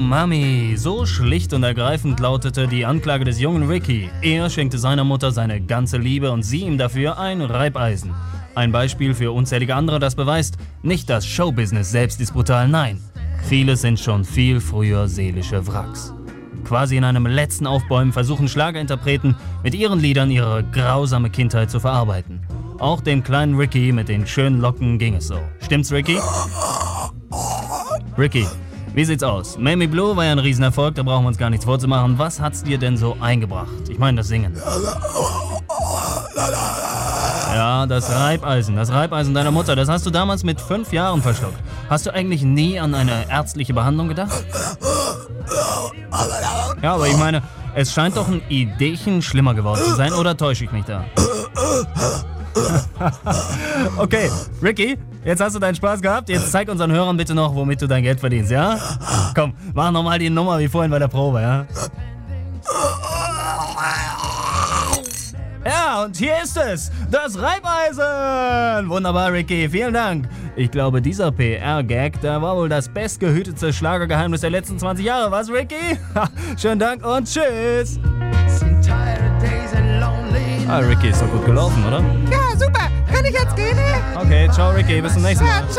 Mami. So schlicht und ergreifend lautete die Anklage des jungen Ricky. Er schenkte seiner Mutter seine ganze Liebe und sie ihm dafür ein Reibeisen. Ein Beispiel für unzählige andere, das beweist, nicht das Showbusiness selbst ist brutal, nein. Viele sind schon viel früher seelische Wracks. Quasi in einem letzten Aufbäumen versuchen Schlagerinterpreten mit ihren Liedern ihre grausame Kindheit zu verarbeiten. Auch dem kleinen Ricky mit den schönen Locken ging es so. Stimmt's, Ricky? Ricky, wie sieht's aus? Mamie Blue war ja ein Riesenerfolg, da brauchen wir uns gar nichts vorzumachen. Was hat's dir denn so eingebracht? Ich meine das Singen. Ja, das Reibeisen deiner Mutter, das hast du damals mit 5 Jahren verschluckt. Hast du eigentlich nie an eine ärztliche Behandlung gedacht? Ja, aber ich meine, es scheint doch ein Ideechen schlimmer geworden zu sein, oder täusche ich mich da? Okay, Ricky, jetzt hast du deinen Spaß gehabt, jetzt zeig unseren Hörern bitte noch, womit du dein Geld verdienst, ja? Komm, mach nochmal die Nummer wie vorhin bei der Probe, ja? Ja, und hier ist es, das Reibeisen! Wunderbar, Ricky, vielen Dank. Ich glaube, dieser PR-Gag, der war wohl das bestgehütete Schlagergeheimnis der letzten 20 Jahre, was, Ricky? Schönen Dank und tschüss! Ricky, ist doch gut gelaufen, oder? Ja, super. Kann ich jetzt gehen? Okay, ciao, Ricky, bis zum nächsten Mal.